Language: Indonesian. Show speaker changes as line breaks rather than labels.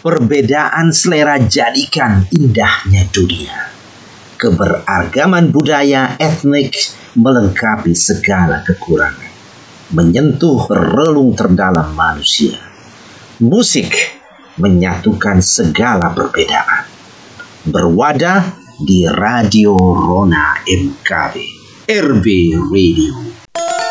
Perbedaan selera jadikan indahnya dunia. Keberagaman budaya etnik melengkapi segala kekurangan, menyentuh relung terdalam manusia. Musik menyatukan segala perbedaan. Berwadah di Radio Rona MKB, RB Radio.